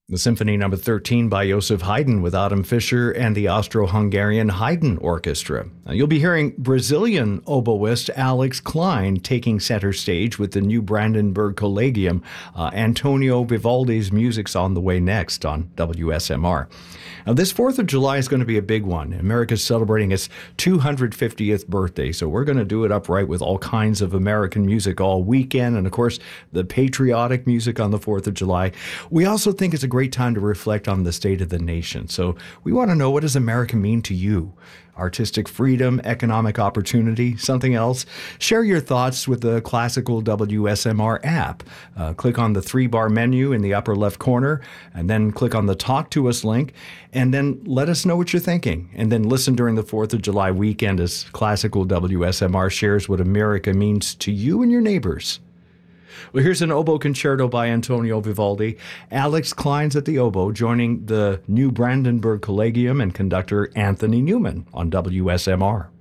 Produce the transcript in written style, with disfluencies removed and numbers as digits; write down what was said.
The Symphony No. 13 by Joseph Haydn with Adam Fischer and the Austro-Hungarian Haydn Orchestra. Now, you'll be hearing Brazilian oboist Alex Klein taking center stage with the New Brandenburg Collegium. Antonio Vivaldi's music's on the way next on WSMR. Now, this 4th of July is going to be a big one. America's celebrating its 250th birthday, so we're going to do it upright with all kinds of American music all weekend, and of course, the patriotic music on the 4th of July. We also think it's a great time to reflect on the state of the nation. So we want to know, what does America mean to you? Artistic freedom, economic opportunity, something else? Share your thoughts with the Classical WSMR app. Click on the 3-bar menu in the upper left corner, and then click on the Talk to Us link, and then let us know what you're thinking. And then listen during the 4th of July weekend as Classical WSMR shares what America means to you and your neighbors. Well, here's an oboe concerto by Antonio Vivaldi. Alex Klein's at the oboe, joining the New Brandenburg Collegium and conductor Anthony Newman on WSMR.